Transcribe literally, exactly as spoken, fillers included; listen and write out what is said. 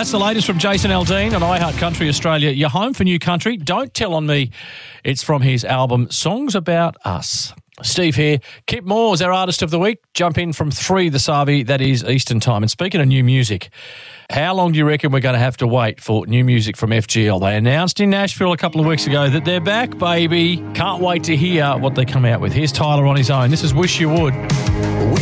That's the latest from Jason Aldean on iHeart Country Australia. You're home for new country. Don't tell on me. It's from his album Songs About Us. Steve here. Kip Moore's our artist of the week. Jump in from three this Savi, that is Eastern time. And speaking of new music, how long do you reckon we're going to have to wait for new music from F G L? They announced in Nashville a couple of weeks ago that they're back, baby. Can't wait to hear what they come out with. Here's Tyler on his own. This is Wish You Would.